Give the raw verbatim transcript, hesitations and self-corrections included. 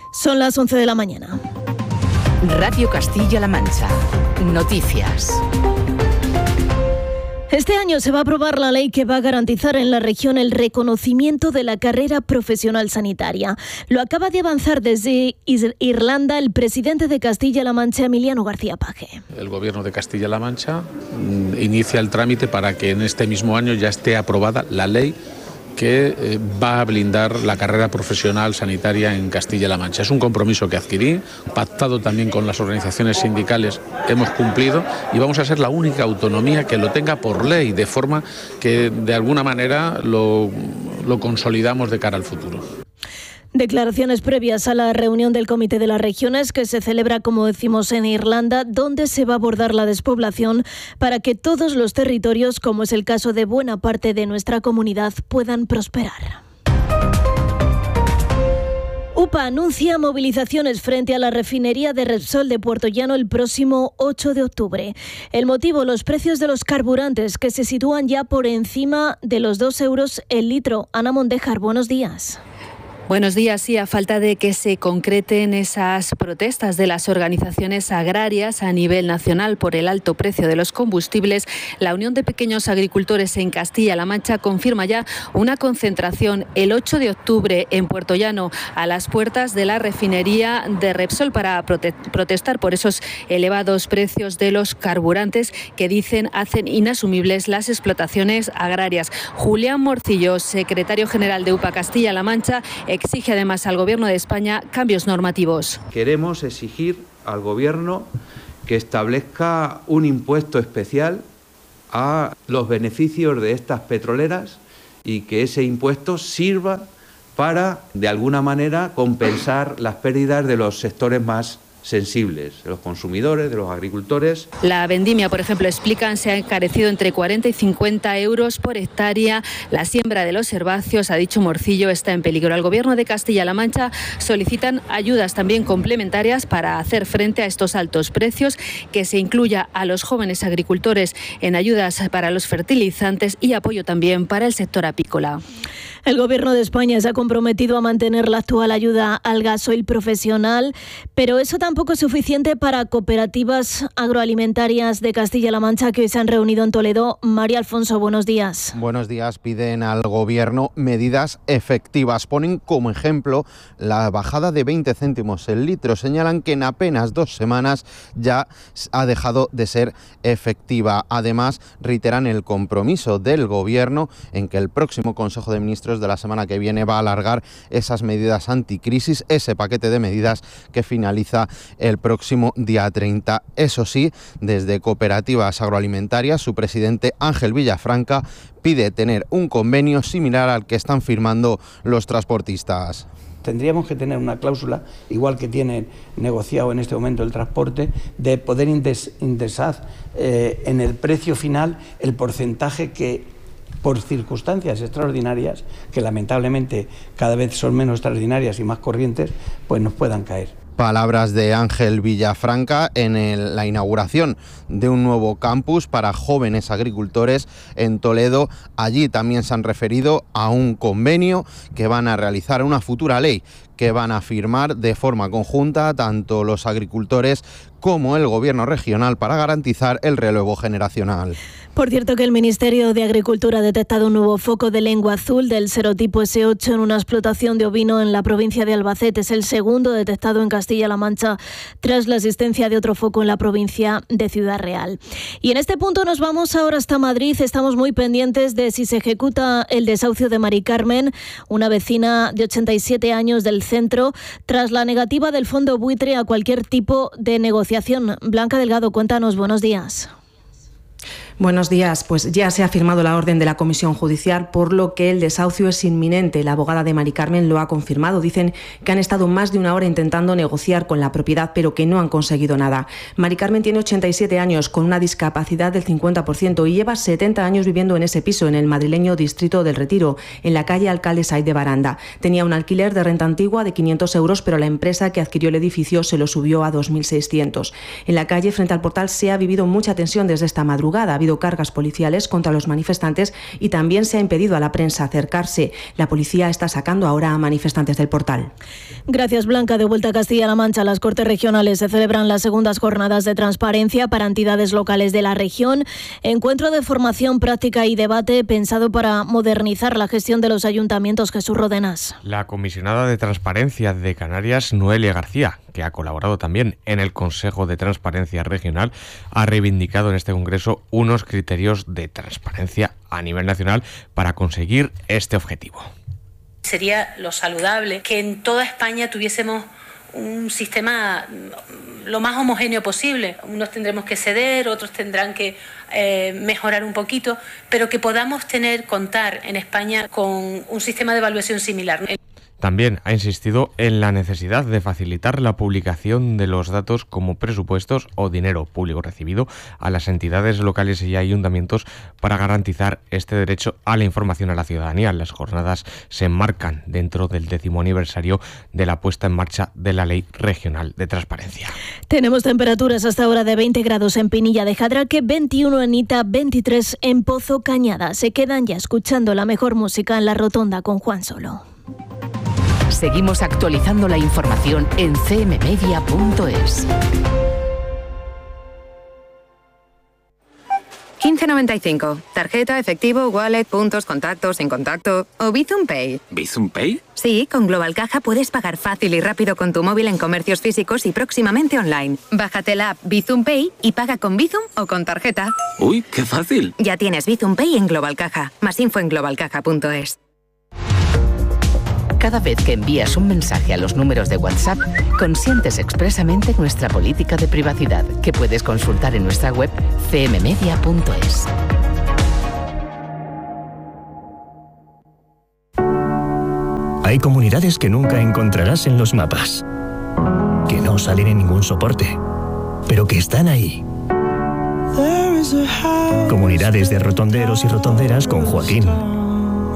Son las once de la mañana. Radio Castilla-La Mancha. Noticias. Este año se va a aprobar la ley que va a garantizar en la región el reconocimiento de la carrera profesional sanitaria. Lo acaba de avanzar desde Irlanda el presidente de Castilla-La Mancha, Emiliano García Paje. El Gobierno de Castilla-La Mancha inicia el trámite para que en este mismo año ya esté aprobada la ley que eh, va a blindar la carrera profesional sanitaria en Castilla-La Mancha. Es un compromiso que adquirí, pactado también con las organizaciones sindicales, hemos cumplido y vamos a ser la única autonomía que lo tenga por ley, de forma que de alguna manera lo, lo consolidamos de cara al futuro. Declaraciones previas a la reunión del Comité de las Regiones que se celebra, como decimos, en Irlanda, donde se va a abordar la despoblación para que todos los territorios, como es el caso de buena parte de nuestra comunidad, puedan prosperar. U P A anuncia movilizaciones frente a la refinería de Repsol de Puertollano el próximo ocho de octubre. El motivo, los precios de los carburantes, que se sitúan ya por encima de los dos euros el litro. Ana Mondejar, buenos días. Buenos días. Sí, a falta de que se concreten esas protestas de las organizaciones agrarias a nivel nacional por el alto precio de los combustibles, la Unión de Pequeños Agricultores en Castilla-La Mancha confirma ya una concentración el ocho de octubre en Puertollano a las puertas de la refinería de Repsol para prote- protestar por esos elevados precios de los carburantes que dicen hacen inasumibles las explotaciones agrarias. Julián Morcillo, secretario general de U P A Castilla-La Mancha, exige además al Gobierno de España cambios normativos. Queremos exigir al Gobierno que establezca un impuesto especial a los beneficios de estas petroleras y que ese impuesto sirva para, de alguna manera, compensar las pérdidas de los sectores más sensibles, de los consumidores, de los agricultores. La vendimia, por ejemplo, explican, se ha encarecido entre cuarenta y cincuenta euros por hectárea. La siembra de los herbáceos, ha dicho Morcillo, está en peligro. Al Gobierno de Castilla-La Mancha solicitan ayudas también complementarias para hacer frente a estos altos precios, que se incluya a los jóvenes agricultores en ayudas para los fertilizantes y apoyo también para el sector apícola. El Gobierno de España se ha comprometido a mantener la actual ayuda al gasoil profesional, pero eso tampoco es suficiente para cooperativas agroalimentarias de Castilla-La Mancha que hoy se han reunido en Toledo. María Alfonso, buenos días. Buenos días. Piden al Gobierno medidas efectivas. Ponen como ejemplo la bajada de veinte céntimos el litro. Señalan que en apenas dos semanas ya ha dejado de ser efectiva. Además, reiteran el compromiso del Gobierno en que el próximo Consejo de Ministros de la semana que viene va a alargar esas medidas anticrisis, ese paquete de medidas que finaliza el próximo día treinta. Eso sí, desde Cooperativas Agroalimentarias, su presidente Ángel Villafranca pide tener un convenio similar al que están firmando los transportistas. Tendríamos que tener una cláusula, igual que tiene negociado en este momento el transporte, de poder indexar eh, en el precio final el porcentaje que, por circunstancias extraordinarias, que lamentablemente cada vez son menos extraordinarias y más corrientes, pues nos puedan caer. Palabras de Ángel Villafranca en el, la inauguración de un nuevo campus para jóvenes agricultores en Toledo. Allí también se han referido a un convenio que van a realizar, una futura ley que van a firmar de forma conjunta tanto los agricultores como el Gobierno regional para garantizar el relevo generacional. Por cierto, que el Ministerio de Agricultura ha detectado un nuevo foco de lengua azul del serotipo ese ocho en una explotación de ovino en la provincia de Albacete. Es el segundo detectado en Castilla-La Mancha tras la existencia de otro foco en la provincia de Ciudad Real. Y en este punto nos vamos ahora hasta Madrid. Estamos muy pendientes de si se ejecuta el desahucio de Mari Carmen, una vecina de ochenta y siete años del centro, tras la negativa del Fondo Buitre a cualquier tipo de negociación. Blanca Delgado, cuéntanos, buenos días. Buenos días. Pues ya se ha firmado la orden de la Comisión Judicial, por lo que el desahucio es inminente. La abogada de Mari Carmen lo ha confirmado. Dicen que han estado más de una hora intentando negociar con la propiedad, pero que no han conseguido nada. Mari Carmen tiene ochenta y siete años, con una discapacidad del cincuenta por ciento y lleva setenta años viviendo en ese piso, en el madrileño Distrito del Retiro, en la calle Alcalde Saiz de Baranda. Tenía un alquiler de renta antigua de quinientos euros, pero la empresa que adquirió el edificio se lo subió a dos mil seiscientos. En la calle, frente al portal, se ha vivido mucha tensión desde esta madrugada. Ha habido habido cargas policiales contra los manifestantes y también se ha impedido a la prensa acercarse. La policía está sacando ahora a manifestantes del Portal. Gracias, Blanca. De vuelta a Castilla-La Mancha, las Cortes Regionales se celebran las segundas jornadas de transparencia para entidades locales de la región. Encuentro de formación, práctica y debate pensado para modernizar la gestión de los ayuntamientos. Jesús Rodenas. La comisionada de Transparencia de Canarias, Noelia García, que ha colaborado también en el Consejo de Transparencia Regional, ha reivindicado en este congreso unos criterios de transparencia a nivel nacional para conseguir este objetivo. Sería lo saludable que en toda España tuviésemos un sistema lo más homogéneo posible. Unos tendremos que ceder, otros tendrán que eh, mejorar un poquito, pero que podamos tener, contar en España con un sistema de evaluación similar. También ha insistido en la necesidad de facilitar la publicación de los datos como presupuestos o dinero público recibido a las entidades locales y ayuntamientos para garantizar este derecho a la información a la ciudadanía. Las jornadas se enmarcan dentro del décimo aniversario de la puesta en marcha de la Ley Regional de Transparencia. Tenemos temperaturas hasta ahora de veinte grados en Pinilla de Jadraque, veintiuno en Ita, veintitrés en Pozo Cañada. Se quedan ya escuchando la mejor música en La Rotonda con Juan Solo. Seguimos actualizando la información en c m media punto es. quince noventa y cinco. Tarjeta, efectivo, wallet, puntos, contactos, sin contacto o Bizum Pay. ¿Bizum Pay? Sí, con Global Caja puedes pagar fácil y rápido con tu móvil en comercios físicos y próximamente online. Bájate la app Bizum Pay y paga con Bizum o con tarjeta. ¡Uy, qué fácil! Ya tienes Bizum Pay en Global Caja. Más info en global caja punto es. Cada vez que envías un mensaje a los números de WhatsApp, consientes expresamente nuestra política de privacidad, que puedes consultar en nuestra web c m media punto es. Hay comunidades que nunca encontrarás en los mapas, que no salen en ningún soporte, pero que están ahí. Comunidades de rotonderos y rotonderas con Joaquín.